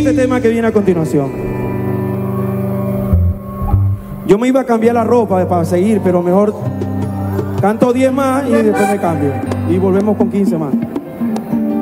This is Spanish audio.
este tema que viene a continuación. Yo me iba a cambiar la ropa para seguir, pero mejor canto 10 más y después me cambio. Y volvemos con 15 más.